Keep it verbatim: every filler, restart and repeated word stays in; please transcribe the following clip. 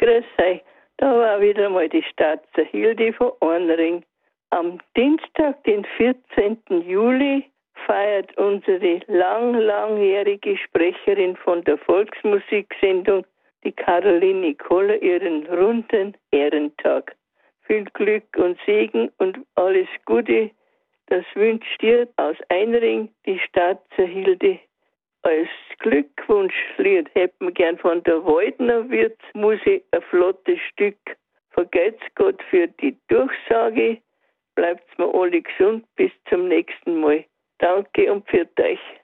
Grüß euch. Da war wieder mal die Staatser Hilde von Ornring. Am Dienstag, den vierzehnten Juli, feiert unsere lang, langjährige Sprecherin von der Volksmusiksendung, die Caroline Koller, ihren runden Ehrentag. Viel Glück und Segen und alles Gute, das wünscht dir aus Einring die Staatser Hilde. Als Glückwunschlied hätten wir gern von der Waldner Wirtsmusik ein flottes Stück. Vergelt's Gott für die Durchsage. Bleibt's mir alle gesund. Bis zum nächsten Mal. Danke und pfiat euch.